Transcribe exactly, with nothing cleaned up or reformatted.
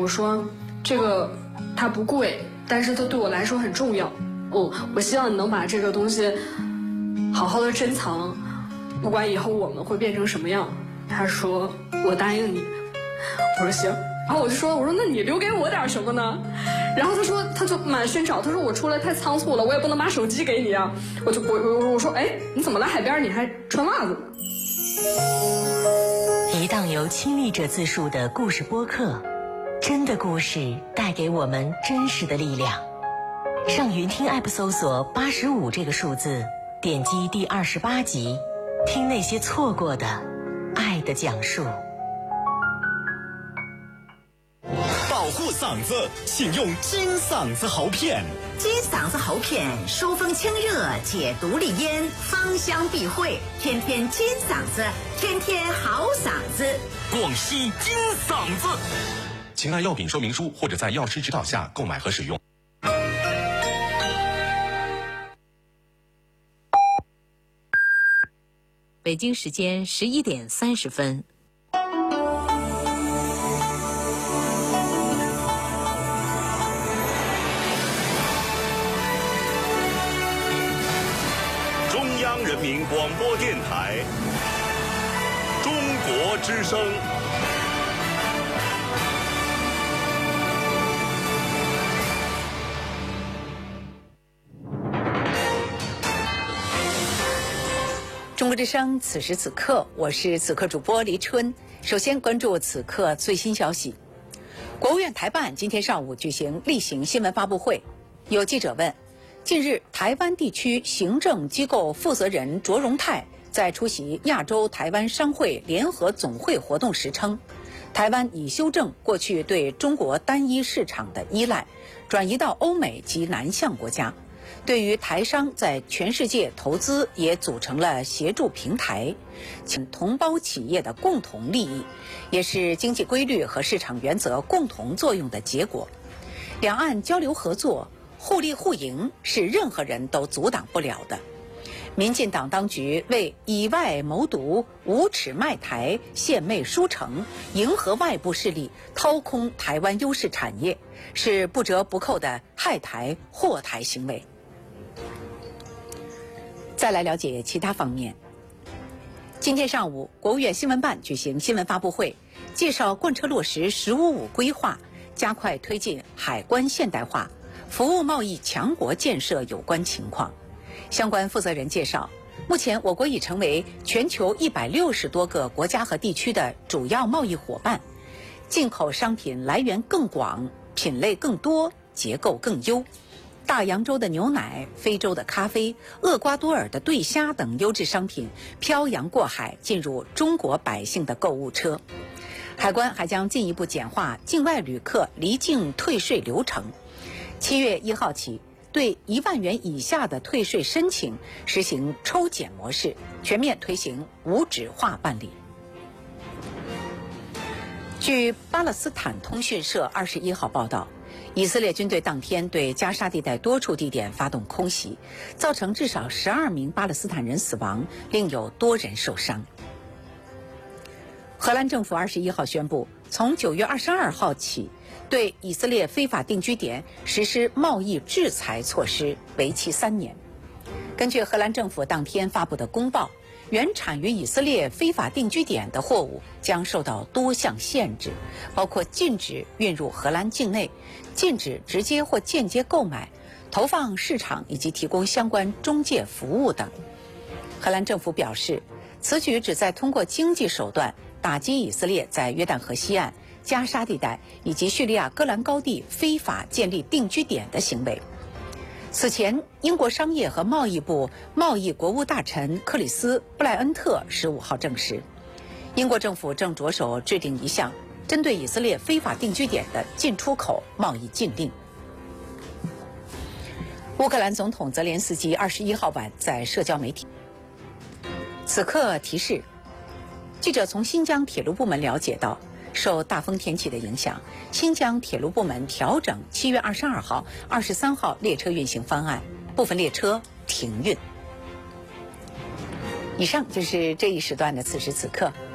我说这个它不贵，但是它对我来说很重要。哦，我希望你能把这个东西好好的珍藏，不管以后我们会变成什么样。他说我答应你。我说行。然后我就说我说那你留给我点什么呢？然后他说他就满寻找，他说我出来太仓促了，我也不能把手机给你啊。我就我我我说哎，你怎么来海边你还穿袜子呢？ 一档由亲历者自述的故事播客，真的故事带给我们真实的力量。上云听 app 搜索八十五这个数字，点击第二十八集，听那些错过的爱的讲述。 保护嗓子，请用金嗓子喉片。 金嗓子喉片疏风清热，解毒利咽，芳香避秽，天天金嗓子，天天好嗓子。 广西金嗓子。请按药品说明书或者在药师指导下购买和使用。 北京时间十一点三十分。 中央人民广播电台，中国之声。 中国之声，此时此刻，我是此刻主播黎春。首先关注此刻最新消息。国务院台办今天上午举行例行新闻发布会，有记者问，近日台湾地区行政机构负责人卓荣泰在出席亚洲台湾商会联合总会活动时称，台湾已修正过去对中国单一市场的依赖，转移到欧美及南向国家，对于台商在全世界投资也组成了协助平台，同胞企业的共同利益，也是经济规律和市场原则共同作用的结果。两岸交流合作互利互赢是任何人都阻挡不了的。民进党当局为以外谋独、无耻卖台、献媚书城，迎合外部势力，掏空台湾优势产业，是不折不扣的害台祸台行为。再来了解其他方面。今天上午，国务院新闻办举行新闻发布会，介绍贯彻落实“十五五”规划，加快推进海关现代化、服务贸易强国建设有关情况。相关负责人介绍，目前我国已成为全球一百六十多个国家和地区的主要贸易伙伴，进口商品来源更广，品类更多，结构更优。大洋洲的牛奶、非洲的咖啡、厄瓜多尔的对虾等优质商品漂洋过海进入中国百姓的购物车。海关还将进一步简化境外旅客离境退税流程。七月一号起，对一万元以下的退税申请实行抽检模式，全面推行无纸化办理。据巴勒斯坦通讯社二十一号报道，以色列军队当天对加沙地带多处地点发动空袭，造成至少十二名巴勒斯坦人死亡，另有多人受伤。荷兰政府二十一号宣布，从九月二十二号起，对以色列非法定居点实施贸易制裁措施，为期三年。根据荷兰政府当天发布的公报，原产于以色列非法定居点的货物将受到多项限制，包括禁止运入荷兰境内，禁止直接或间接购买、投放市场以及提供相关中介服务等。荷兰政府表示，此举旨在通过经济手段打击以色列在约旦河西岸、加沙地带以及叙利亚戈兰高地非法建立定居点的行为。此前，英国商业和贸易部贸易国务大臣克里斯·布莱恩特十五号证实，英国政府正着手制定一项针对以色列非法定居点的进出口贸易禁令。乌克兰总统泽连斯基二十一号晚在社交媒体。此刻提示，记者从新疆铁路部门了解到，受大风天气的影响，新疆铁路部门调整七月二十二号、二十三号列车运行方案，部分列车停运。以上就是这一时段的此时此刻。